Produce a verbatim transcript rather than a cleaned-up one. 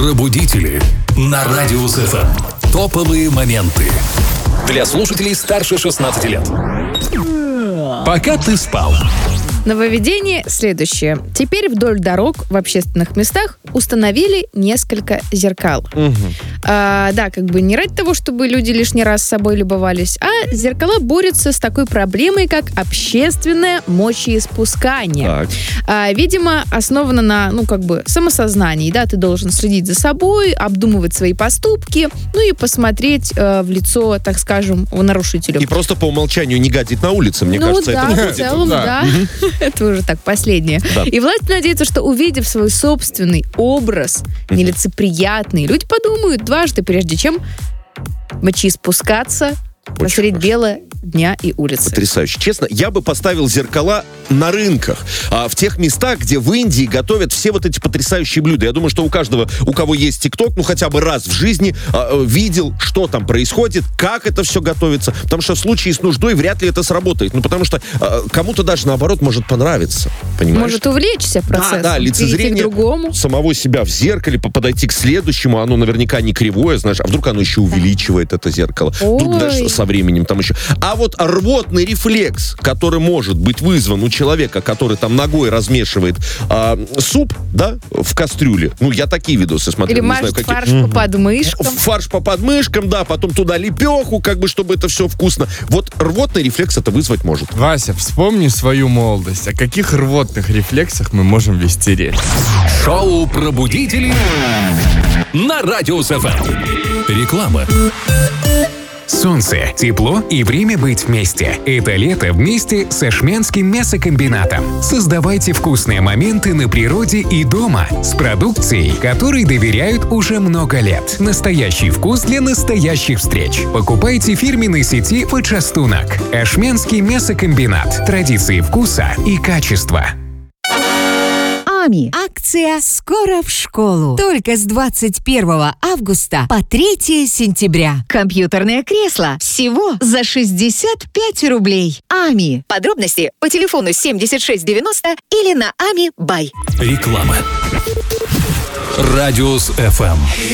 Пробудители на Радиус эф эм. Топовые моменты для слушателей старше шестнадцати лет. Пока ты спал. Нововведение следующее. Теперь вдоль дорог в общественных местах установили несколько зеркал. Угу. А, да, как бы не ради того, чтобы люди лишний раз с собой любовались, а зеркала борются с такой проблемой, как общественное мочеиспускание. Так. А, видимо, основано на, ну, как бы, самосознании, да, ты должен следить за собой, обдумывать свои поступки, ну и посмотреть э, в лицо, так скажем, нарушителю. И просто по умолчанию не гадить на улице, мне ну, кажется, да, это в будет. целом, да. Да. Угу. Это уже так, последнее. Да. И власть надеется, что, увидев свой собственный образ, нелицеприятный, люди подумают дважды, прежде чем мочеиспускаться посреди бела дня и улицы. Потрясающе. Честно, я бы поставил зеркала на рынках, а, в тех местах, где в Индии готовят все вот эти потрясающие блюда. Я думаю, что у каждого, у кого есть ТикТок, ну хотя бы раз в жизни а, видел, что там происходит, как это все готовится. Потому что в случае с нуждой вряд ли это сработает. Ну потому что а, кому-то даже наоборот может понравиться. Понимаешь? Может увлечься процессом. Да, да, лицезрение другому. самого себя в зеркале, подойти к следующему, оно наверняка не кривое, знаешь, а вдруг оно еще увеличивает это зеркало. Вдруг даже со временем там еще. А вот рвотный рефлекс, который может быть вызван у человека, который там ногой размешивает а, суп, да, в кастрюле. Ну, я такие видосы смотрел. Или не мажет знаю, фарш какие. по подмышкам. Фарш по подмышкам, да, потом туда лепеху, как бы, чтобы это все вкусно. Вот рвотный рефлекс это вызвать может. Вася, вспомни свою молодость. О каких рвотных рефлексах мы можем вести речь? Шоу «Пробудители» на Радиус эф эм. Реклама. Солнце, тепло и время быть вместе. Это лето вместе с Ашмянским мясокомбинатом. Создавайте вкусные моменты на природе и дома с продукцией, которой доверяют уже много лет. Настоящий вкус для настоящих встреч. Покупайте фирменной сети «Почастунок». Ашмянский мясокомбинат. Традиции вкуса и качества. АМИ. Акция «Скоро в школу». Только с двадцать первого августа по третьего сентября. Компьютерное кресло всего за шестьдесят пять рублей. АМИ. Подробности по телефону семьдесят шесть девяносто или на ами бай. Реклама. Радиус эф эм.